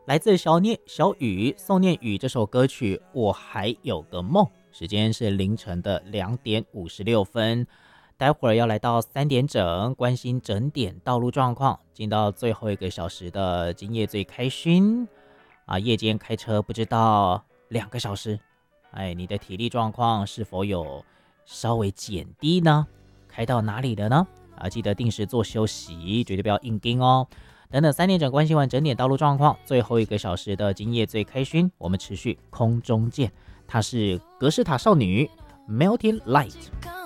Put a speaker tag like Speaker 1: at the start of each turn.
Speaker 1: 来自小雨宋念宇这首歌曲《我还有个梦》，时间是凌晨的2点56分。待会儿要来到3点整，关心整点道路状况，进到最后一个小时的今夜最开心啊！夜间开车不知道2个小时，你的体力状况是否有稍微减低呢？开到哪里了呢？记得定时做休息，绝对不要硬盯哦。等等3点整关心完整点道路状况，最后一个小时的今夜最开心，我们持续空中见。她是格式塔少女 Melting Light。